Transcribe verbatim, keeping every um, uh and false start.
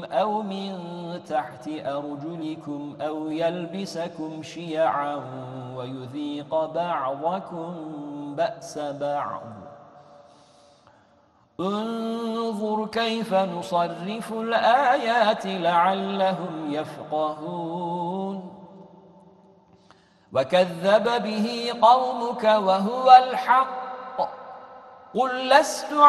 أو من تحت أرجلكم أو يلبسكم شيعا ويذيق بعضكم بأس بعض انظر كيف نصرف الآيات لعلهم يفقهون وكذب به قومك وهو الحق قل لست